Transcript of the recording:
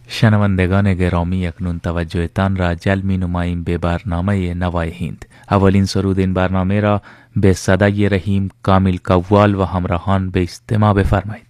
شنوندگان گرامی، اکنون توجهتان را جلب می نماییم به برنامه نوای هند. اولین سرود این برنامه را به صدای رحیم کامل قوال و همراهان به استماع بفرمایید.